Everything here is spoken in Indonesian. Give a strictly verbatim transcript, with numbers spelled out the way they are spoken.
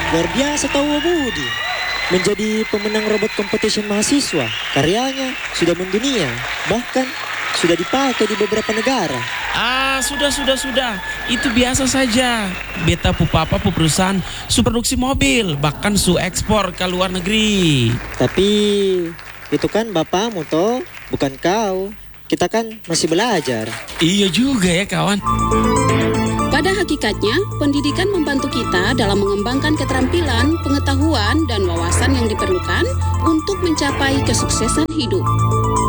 luar biasa tahu Budi. Menjadi pemenang robot competition mahasiswa, karyanya sudah mendunia, bahkan sudah dipakai di beberapa negara. Ah, sudah, sudah, sudah. Itu biasa saja. Beta pu papa pu perusahaan su produksi mobil, bahkan su ekspor ke luar negeri. Tapi itu kan bapakmu toh, bukan kau. Kita kan masih belajar. Iya juga ya kawan. Pada hakikatnya, pendidikan membantu kita dalam mengembangkan keterampilan, pengetahuan, dan wawasan yang diperlukan untuk mencapai kesuksesan hidup.